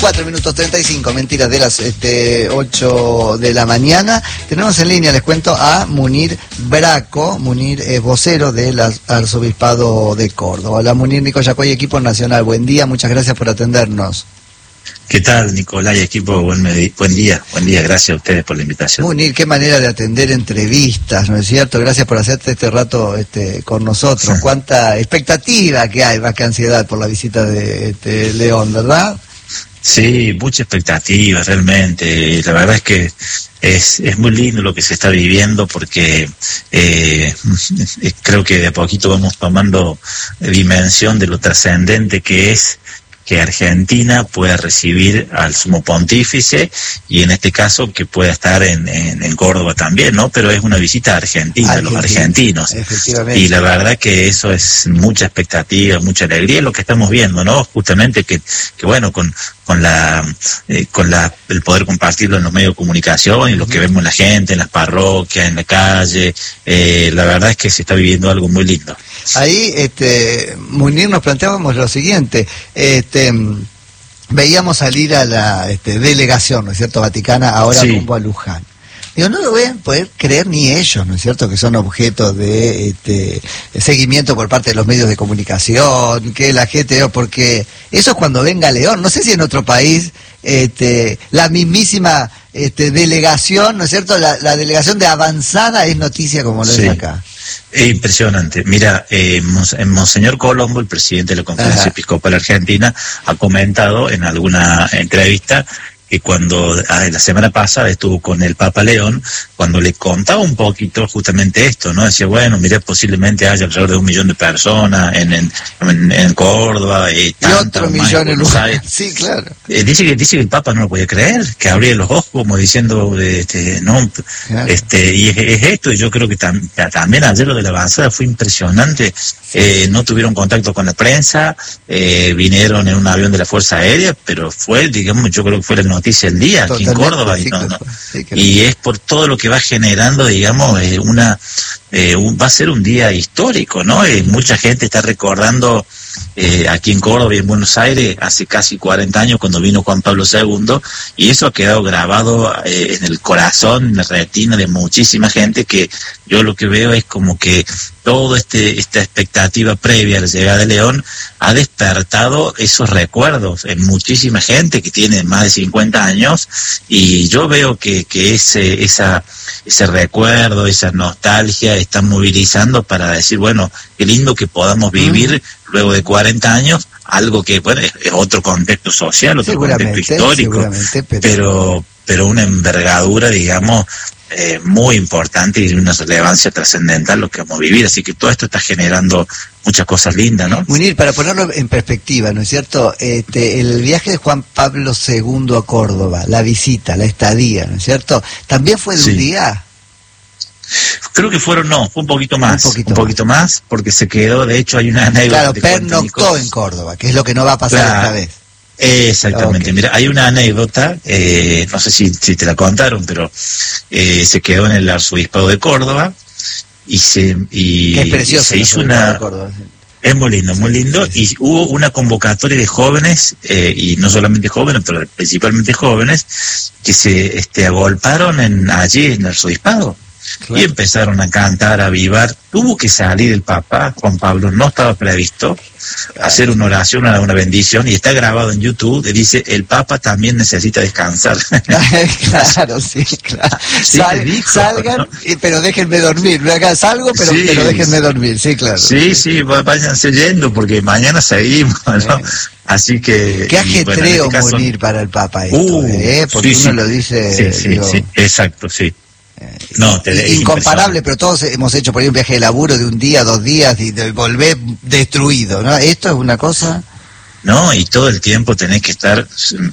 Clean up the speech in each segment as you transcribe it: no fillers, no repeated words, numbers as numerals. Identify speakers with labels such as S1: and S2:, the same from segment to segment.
S1: 4:35, mentiras, de las 8 de la mañana. Tenemos en línea, les cuento, a Munir Braco. Munir es vocero del Arzobispado de Córdoba. Hola Munir, Nico Yacoy, equipo nacional. Buen día, muchas gracias por atendernos.
S2: ¿Qué tal, Nicolás y equipo? Buen día, gracias a ustedes por la invitación.
S1: Munir, qué manera de atender entrevistas, ¿no es cierto? Gracias por hacerte este rato con nosotros. Sí. Cuánta expectativa que hay, más que ansiedad por la visita de León, ¿verdad?
S2: Sí, mucha expectativa realmente. La verdad es que es muy lindo lo que se está viviendo porque creo que de a poquito vamos tomando dimensión de lo trascendente que es que Argentina pueda recibir al sumo pontífice y en este caso que pueda estar en Córdoba también, ¿no? Pero es una visita a Argentina, los argentinos.
S1: Efectivamente.
S2: Y la verdad que eso es mucha expectativa, mucha alegría, es lo que estamos viendo, ¿no? Justamente que bueno, con el poder compartirlo en los medios de comunicación y lo que vemos en la gente, en las parroquias, en la calle, la verdad es que se está viviendo algo muy lindo.
S1: Ahí, Munir, nos planteábamos lo siguiente, veíamos salir a la delegación, ¿no es cierto?, vaticana, ahora sí, rumbo a Luján. Digo, no lo van a poder creer ni ellos, ¿no es cierto?, que son objetos de seguimiento por parte de los medios de comunicación, que la gente, porque eso es cuando venga León, no sé si en otro país la mismísima delegación, ¿no es cierto?, la delegación de avanzada es noticia como lo es acá.
S2: Es impresionante. Mira, Monseñor Colombo, el presidente de la Conferencia Episcopal Argentina, ha comentado en alguna entrevista que cuando la semana pasada estuvo con el Papa León, cuando le contaba un poquito justamente esto, ¿no? Decía, bueno, mira, posiblemente haya alrededor de 1 millón de personas en Córdoba y
S1: otro millón en Luján. Sí, claro.
S2: Dice que el Papa no lo podía creer, que abría los ojos como diciendo, no, claro. Y es esto, y yo creo que también ayer lo de la avanzada fue impresionante. No tuvieron contacto con la prensa, vinieron en un avión de la Fuerza Aérea, pero fue, digamos, yo creo que fue la noticia del día aquí en Córdoba. Sí, y es por todo lo que va generando, digamos, va a ser un día histórico, ¿no? Mucha gente está recordando aquí en Córdoba y en Buenos Aires hace casi 40 años cuando vino Juan Pablo II, y eso ha quedado grabado en el corazón, en la retina de muchísima gente, que yo lo que veo es como que toda esta expectativa previa a la llegada de León ha despertado esos recuerdos en muchísima gente que tiene más de 50 años, y yo veo que ese recuerdo, esa nostalgia está movilizando para decir, bueno, qué lindo que podamos vivir luego de 40 años, algo que, bueno, es otro contexto social, otro contexto histórico, pero una envergadura, digamos, muy importante y una relevancia trascendental lo que vamos a vivir, así que todo esto está generando muchas cosas lindas, ¿no?
S1: Munir, para ponerlo en perspectiva, ¿no es cierto?, el viaje de Juan Pablo II a Córdoba, la visita, la estadía, ¿no es cierto?, ¿también fue de un día?
S2: Creo que fue un poquito más, porque se quedó, de hecho hay una anécdota.
S1: Claro, pernoctó en Córdoba, que es lo que no va a pasar esta vez.
S2: Exactamente, okay. Mira, hay una anécdota, no sé si te la contaron, pero se quedó en el Arzobispado de Córdoba y se hizo una... Córdoba, sí. Es muy lindo, y hubo una convocatoria de jóvenes, y no solamente jóvenes, pero principalmente jóvenes, que se agolparon allí en el Arzobispado. Claro. Y empezaron a cantar, a avivar. Tuvo que salir el Papa Juan Pablo, no estaba previsto, hacer una oración, una bendición, y está grabado en YouTube, y dice, el Papa también necesita descansar.
S1: Claro, sí, claro. Sí, salgan, ¿no? Pero déjenme dormir. Salgo, pero déjenme dormir, sí, claro.
S2: Sí, váyanse yendo, porque mañana seguimos, ¿no? Así que...
S1: Qué ajetreo, bueno, morir para el Papa esto, porque uno lo dice...
S2: Sí, exacto, sí. No,
S1: incomparable, pero todos hemos hecho por ahí un viaje de laburo de un día, 2 días y de volver destruido, ¿no? Esto es una cosa...
S2: No, y todo el tiempo tenés que estar...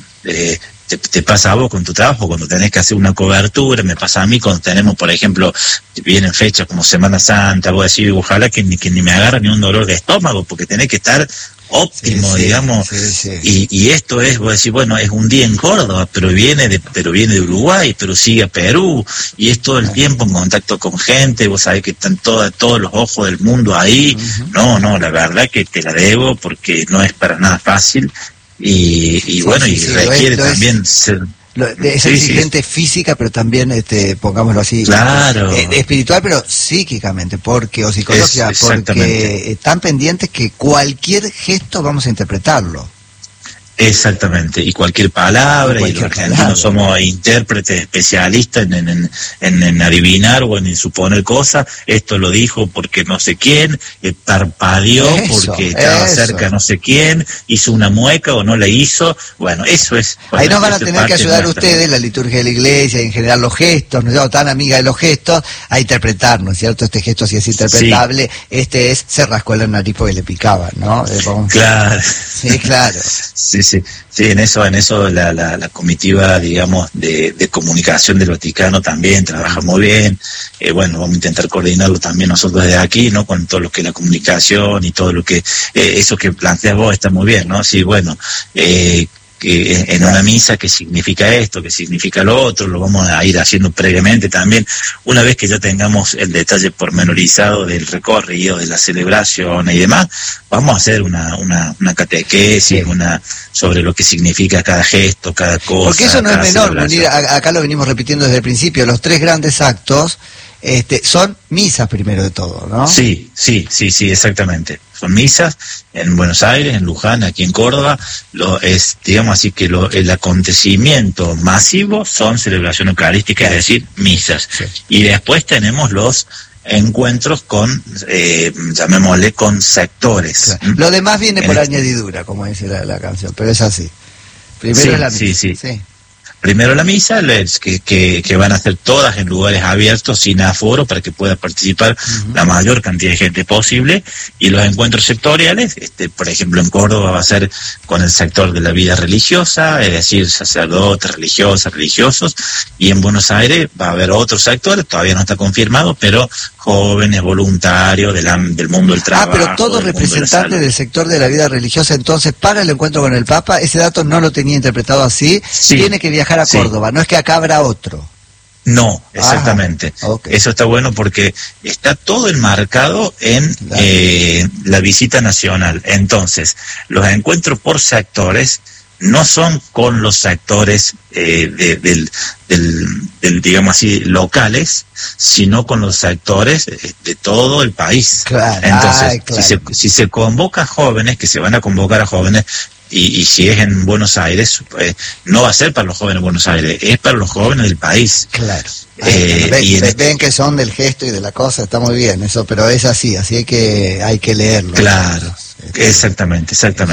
S2: Te pasa a vos con tu trabajo, cuando tenés que hacer una cobertura, me pasa a mí cuando tenemos, por ejemplo, vienen fechas como Semana Santa, vos decís, ojalá que ni me agarre ni un dolor de estómago, porque tenés que estar óptimo, digamos, y esto es, vos decís, bueno, es un día en Córdoba, pero viene de Uruguay, pero sigue a Perú, y es todo el tiempo en contacto con gente, vos sabés que están todos los ojos del mundo ahí. No, la verdad que te la debo, porque no es para nada fácil, y bueno, y requiere también ser...
S1: Es exigente física, pero también, pongámoslo así,
S2: claro,
S1: espiritual, pero psíquicamente, porque, o psicológica, porque están pendientes que cualquier gesto vamos a interpretarlo.
S2: Exactamente, y cualquier palabra, y los argentinos somos intérpretes, especialistas en adivinar o en suponer cosas. Esto lo dijo porque no sé quién, parpadeó porque estaba cerca no sé quién, hizo una mueca o no la hizo. Bueno, eso es...
S1: Ahí nos van a tener que ayudar ustedes, la liturgia de la iglesia, y en general los gestos, ¿no es cierto? Tan amiga de los gestos, a interpretar, ¿no es cierto? Este gesto sí es interpretable, se rascó la nariz porque le picaba, ¿no?
S2: Claro.
S1: Sí, claro.
S2: Sí, en eso la comitiva, digamos, de comunicación del Vaticano también trabaja muy bien. Bueno, vamos a intentar coordinarlo también nosotros desde aquí, ¿no? Con todo lo que es la comunicación y todo lo que, eso que planteas vos está muy bien, ¿no? Sí, bueno, que en una misa qué significa esto, qué significa lo otro, lo vamos a ir haciendo previamente también. Una vez que ya tengamos el detalle pormenorizado del recorrido, de la celebración y demás, vamos a hacer una catequesis, sobre lo que significa cada gesto, cada cosa.
S1: Porque eso no es menor, acá lo venimos repitiendo desde el principio, los 3 grandes actos son misas primero de todo, ¿no?
S2: Sí, exactamente. Son misas en Buenos Aires, en Luján, aquí en Córdoba. Digamos así que el acontecimiento masivo son celebración eucarística, es decir, misas. Sí. Y después tenemos los encuentros con, llamémosle, con sectores.
S1: Claro. Lo demás viene por añadidura, como dice la canción, pero es así. Primero es la misa. Sí.
S2: Primero la misa, que van a ser todas en lugares abiertos, sin aforo, para que pueda participar la mayor cantidad de gente posible, y los encuentros sectoriales, por ejemplo en Córdoba va a ser con el sector de la vida religiosa, es decir, sacerdotes, religiosas, religiosos, y en Buenos Aires va a haber otros sectores, todavía no está confirmado, pero jóvenes, voluntarios del mundo del trabajo.
S1: Pero todos representantes del sector de la vida religiosa, entonces, para el encuentro con el Papa, ese dato no lo tenía interpretado así, tiene que viajar a Córdoba, no es que acá habrá otro.
S2: No, exactamente. Okay. Eso está bueno porque está todo enmarcado en la visita nacional. Entonces, los encuentros por sectores no son con los sectores del digamos así, locales, sino con los sectores de todo el país.
S1: Claro.
S2: Entonces, si se convoca a jóvenes, que se van a convocar a jóvenes, y si es en Buenos Aires, no va a ser para los jóvenes de Buenos Aires, es para los jóvenes del país.
S1: Claro. Ven que son del gesto y de la cosa, está muy bien eso, pero es así hay que leerlo.
S2: Claro, exactamente.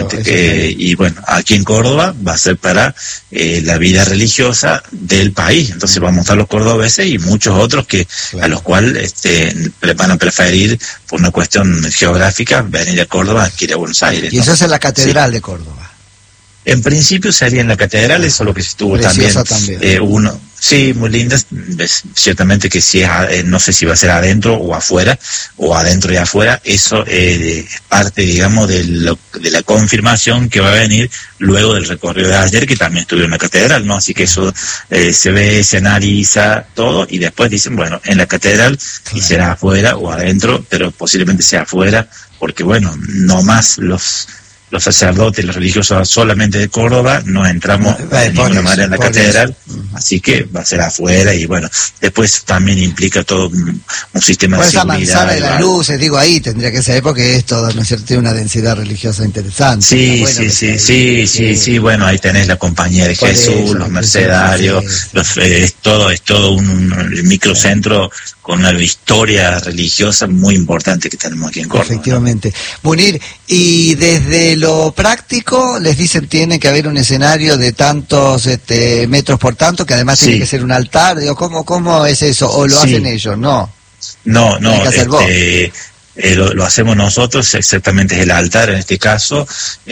S2: Y bueno, aquí en Córdoba va a ser para la vida religiosa del país, entonces vamos a estar los cordobeses y muchos otros a los cuales van a preferir, por una cuestión geográfica, venir a Córdoba que ir a Buenos Aires.
S1: Y eso es en la Catedral de Córdoba.
S2: En principio sería en la catedral, eso es lo que estuvo también. Sí, muy lindas. Ciertamente que si no sé si va a ser adentro o afuera, o adentro y afuera, eso es parte, digamos, de la confirmación que va a venir luego del recorrido de ayer, que también estuvo en la catedral, ¿no? Así que eso se ve, se analiza todo, y después dicen, bueno, en la catedral, y será afuera o adentro, pero posiblemente sea afuera, porque bueno, no más los sacerdotes, los religiosos solamente de Córdoba, no entramos de ninguna manera en la catedral, así que va a ser afuera, y bueno, después también implica todo un sistema de seguridad.
S1: Esa manzana de las luces, digo, ahí tendría que ser, porque es todo, ¿no es cierto?, tiene una densidad religiosa interesante.
S2: Sí, bueno, ahí tenés la Compañía de Jesús, los mercedarios, es todo un microcentro con una historia religiosa muy importante que tenemos aquí en Córdoba.
S1: Efectivamente. ¿No? Munir, y desde lo práctico, les dicen tiene que haber un escenario de tantos metros por tanto, que además tiene que ser un altar, digo, ¿cómo es eso? ¿O lo hacen ellos? No,
S2: hay que hacer vos. Lo hacemos nosotros, exactamente, es el altar en este caso.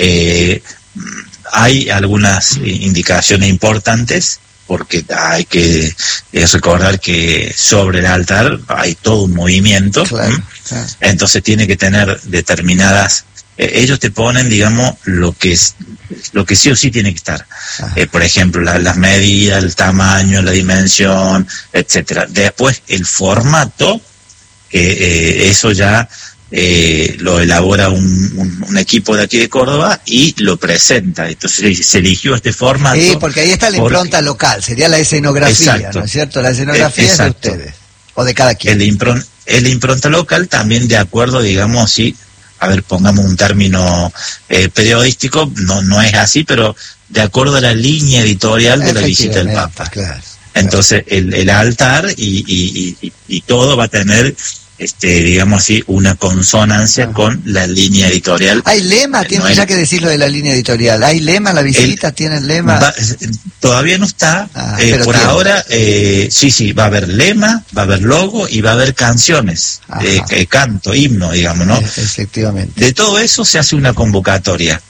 S2: Hay algunas indicaciones importantes, porque hay que recordar que sobre el altar hay todo un movimiento, claro. Entonces tiene que tener determinadas, ellos te ponen, digamos, lo que sí o sí tiene que estar, por ejemplo, las medidas, el tamaño, la dimensión, etcétera. Después el formato, eso ya lo elabora un equipo de aquí de Córdoba y lo presenta. Entonces se eligió este formato.
S1: Sí, porque ahí está la impronta local, sería la escenografía,
S2: exacto,
S1: ¿no es cierto? La escenografía es de ustedes, o de cada quien.
S2: El impronta local también de acuerdo, digamos, sí, a ver, pongamos un término periodístico, no es así, pero de acuerdo a la línea editorial de la visita del Papa.
S1: Claro.
S2: Entonces el altar y todo va a tener, digamos así, una consonancia con la línea editorial.
S1: ¿Hay lema? Tiene ya que decir lo de la línea editorial. ¿Hay lema? ¿La visita tiene lema?
S2: Todavía no está. Por ahora, sí, va a haber lema, va a haber logo y va a haber canciones, canto, himno, digamos, ¿no?
S1: Efectivamente.
S2: De todo eso se hace una convocatoria.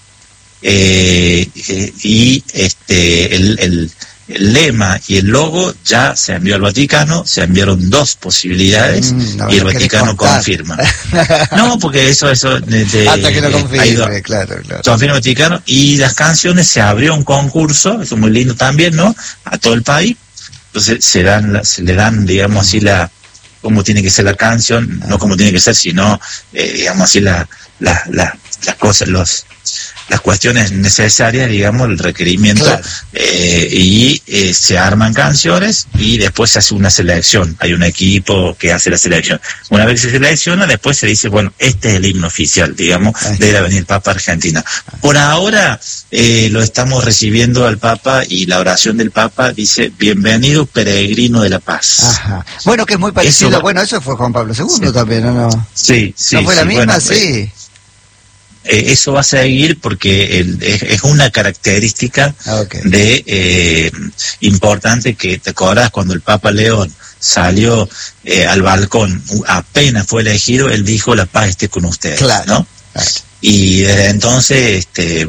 S2: El lema y el logo ya se envió al Vaticano, se enviaron 2 posibilidades y el Vaticano confirma. No, porque eso hasta
S1: que lo confirme, claro.
S2: Confirma el Vaticano, y las canciones, se abrió un concurso, eso es muy lindo también, ¿no? A todo el país. Entonces se le dan, digamos así, cómo tiene que ser la canción, no cómo tiene que ser, sino, digamos así, las cosas, las cuestiones necesarias, digamos, el requerimiento, claro. Y se arman canciones y después se hace una selección. Hay un equipo que hace la selección. Una vez se selecciona, después se dice, bueno, este es el himno oficial, digamos, debe venir el Papa a Argentina. Por ahora lo estamos recibiendo al Papa, y la oración del Papa dice: bienvenido peregrino de la paz.
S1: Ajá. Bueno, que es muy parecido. Eso fue Juan Pablo II también, ¿o no?
S2: Sí.
S1: ¿No fue la misma?
S2: Bueno,
S1: sí.
S2: Eso va a seguir porque es una característica importante, que te acordás cuando el Papa León salió al balcón, apenas fue elegido, él dijo: la paz esté con ustedes, claro, ¿no? Claro. Y desde entonces,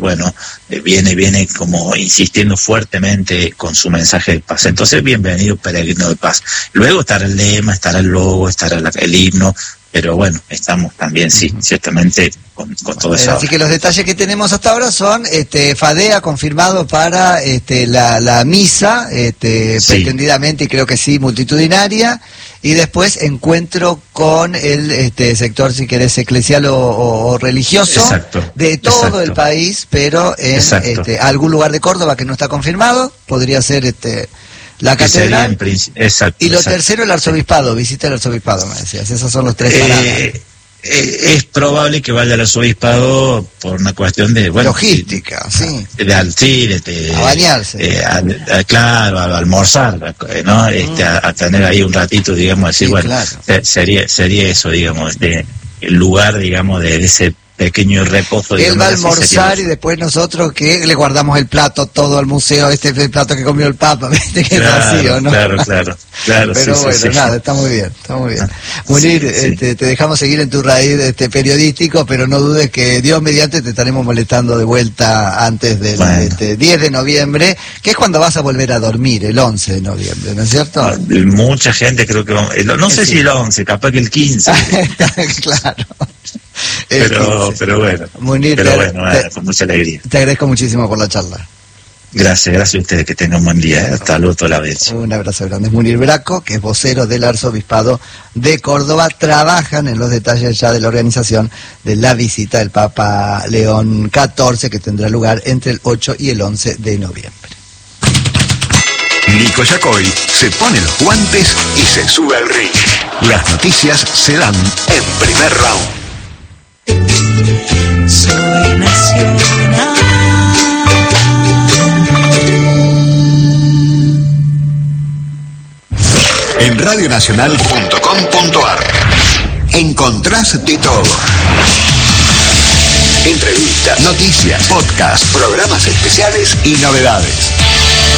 S2: viene como insistiendo fuertemente con su mensaje de paz. Entonces, bienvenido peregrino de paz. Luego estará el lema, estará el logo, estará el himno, pero bueno, estamos también, sí, ciertamente con todo eso.
S1: Así que los detalles que tenemos hasta ahora son, Fadea confirmado para la misa, pretendidamente, y creo que sí, multitudinaria, y después encuentro con el sector, si querés, eclesial o religioso, de todo el país, pero en algún lugar de Córdoba que no está confirmado, podría ser la catedral, y lo tercero, el arzobispado, visita el arzobispado, me decías. Esos son los 3 paradas.
S2: Es probable que vaya al arzobispado por una cuestión de
S1: logística,
S2: a
S1: bañarse,
S2: claro, a almorzar, ¿no? A tener ahí un ratito, digamos, decir, sí, bueno, claro. sería eso, digamos, el lugar, digamos, de ese pequeño reposo.
S1: Él va a almorzar y después nosotros que le guardamos el plato todo al museo, el plato que comió el Papa, ¿viste? Que claro, es vacío, ¿no?
S2: Claro.
S1: Pero nada, está muy bien. Munir, te dejamos seguir en tu raíz periodístico, pero no dudes que Dios mediante te estaremos molestando de vuelta antes del 10 de noviembre, que es cuando vas a volver a dormir, el 11 de noviembre, ¿no es cierto?
S2: Mucha gente creo que... No sé si el 11, capaz que el 15.
S1: Claro.
S2: Pero bueno,
S1: Munir,
S2: con mucha alegría.
S1: Te agradezco muchísimo por la charla.
S2: Gracias a ustedes, que tengan un buen día. Hasta luego toda la vez.
S1: Un abrazo grande. Munir Braco, que es vocero del Arzobispado de Córdoba, trabajan en los detalles ya de la organización de la visita del Papa León XIV, que tendrá lugar entre el 8 y el 11 de noviembre.
S3: Nico Yacoy se pone los guantes y se sube al ring. Las noticias se dan en primer round.
S4: Soy nacional.
S3: En radionacional.com.ar encontrás de todo. Entrevistas, noticias, podcasts, programas especiales y novedades.